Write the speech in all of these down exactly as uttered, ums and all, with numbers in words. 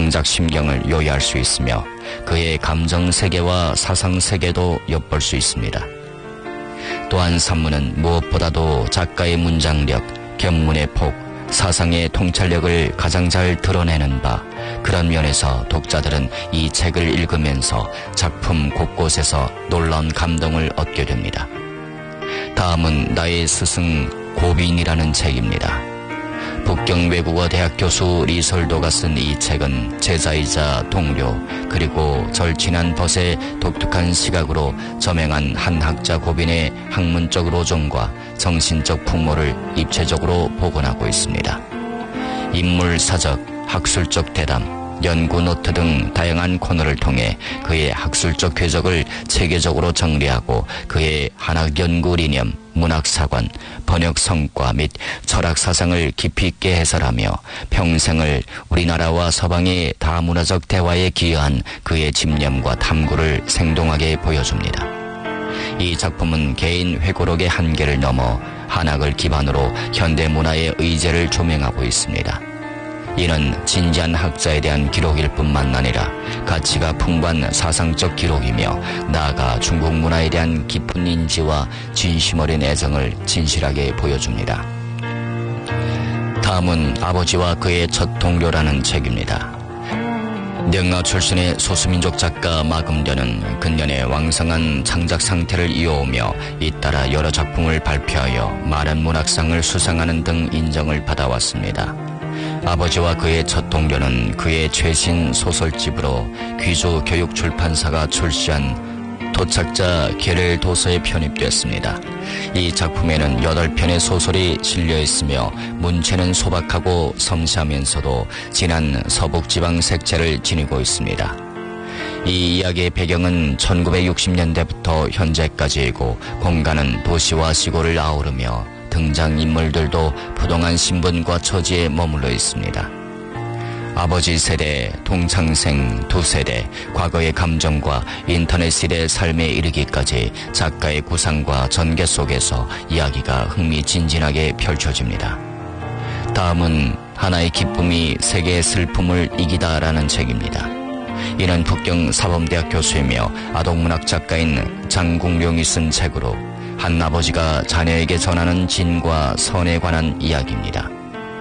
창작 심경을 요리할 수 있으며 그의 감정 세계와 사상 세계도 엿볼 수 있습니다. 또한 산문은 무엇보다도 작가의 문장력, 견문의 폭, 사상의 통찰력을 가장 잘 드러내는 바, 그런 면에서 독자들은 이 책을 읽으면서 작품 곳곳에서 놀라운 감동을 얻게 됩니다. 다음은 나의 스승 고빈이라는 책입니다. 북경 외국어 대학 교수 리솔도가 쓴 이 책은 제자이자 동료 그리고 절친한 벗의 독특한 시각으로 저명한 한 학자 고빈의 학문적 로정과 정신적 풍모를 입체적으로 복원하고 있습니다. 인물 사적, 학술적 대담, 연구 노트 등 다양한 코너를 통해 그의 학술적 궤적을 체계적으로 정리하고 그의 한학 연구 리념, 문학 사관, 번역 성과 및 철학 사상을 깊이 있게 해설하며 평생을 우리나라와 서방의 다문화적 대화에 기여한 그의 집념과 탐구를 생동하게 보여줍니다. 이 작품은 개인 회고록의 한계를 넘어 한학을 기반으로 현대 문화의 의제를 조명하고 있습니다. 이는 진지한 학자에 대한 기록일 뿐만 아니라 가치가 풍부한 사상적 기록이며 나아가 중국 문화에 대한 깊은 인지와 진심 어린 애정을 진실하게 보여줍니다. 다음은 아버지와 그의 첫 동료라는 책입니다. 명나 출신의 소수민족 작가 마금련은 근년에 왕성한 창작 상태를 이어오며 잇따라 여러 작품을 발표하여 많은 문학상을 수상하는 등 인정을 받아왔습니다. 아버지와 그의 첫 동료는 그의 최신 소설집으로 귀주 교육출판사가 출시한 도착자 계를 도서에 편입됐습니다. 이 작품에는 여덟 편의 소설이 실려 있으며 문체는 소박하고 섬세하면서도 진한 서북지방 색채를 지니고 있습니다. 이 이야기의 배경은 천구백육십 년대부터 현재까지이고 공간은 도시와 시골을 아우르며 등장인물들도 부동한 신분과 처지에 머물러 있습니다. 아버지 세대, 동창생 두 세대, 과거의 감정과 인터넷 시대의 삶에 이르기까지 작가의 구상과 전개 속에서 이야기가 흥미진진하게 펼쳐집니다. 다음은 하나의 기쁨이 세계의 슬픔을 이기다라는 책입니다. 이는 북경 사범대학 교수이며 아동문학 작가인 장국룡이 쓴 책으로 한 아버지가 자녀에게 전하는 진과 선에 관한 이야기입니다.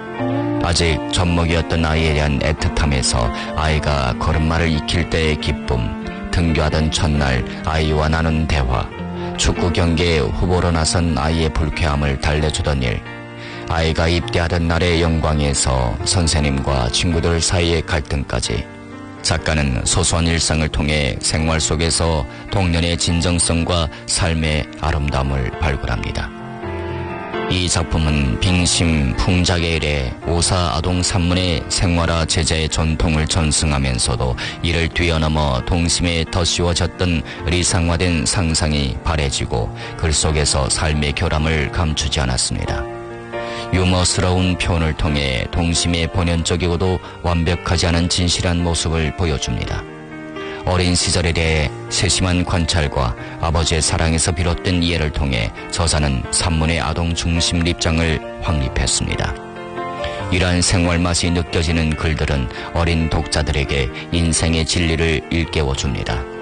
아직 젖먹이었던 아이에 대한 애틋함에서 아이가 걸음마를 익힐 때의 기쁨, 등교하던 첫날 아이와 나눈 대화, 축구 경기에 후보로 나선 아이의 불쾌함을 달래주던 일, 아이가 입대하던 날의 영광에서 선생님과 친구들 사이의 갈등까지 작가는 소소한 일상을 통해 생활 속에서 동년의 진정성과 삶의 아름다움을 발굴합니다. 이 작품은 빙심 풍작의 일에 오사 아동 산문의 생활화 제자의 전통을 전승하면서도 이를 뛰어넘어 동심에 더 씌워졌던 리상화된 상상이 바래지고 글 속에서 삶의 결함을 감추지 않았습니다. 유머스러운 표현을 통해 동심의 본연적이고도 완벽하지 않은 진실한 모습을 보여줍니다. 어린 시절에 대해 세심한 관찰과 아버지의 사랑에서 비롯된 이해를 통해 저자는 산문의 아동 중심 입장을 확립했습니다. 이러한 생활 맛이 느껴지는 글들은 어린 독자들에게 인생의 진리를 일깨워줍니다.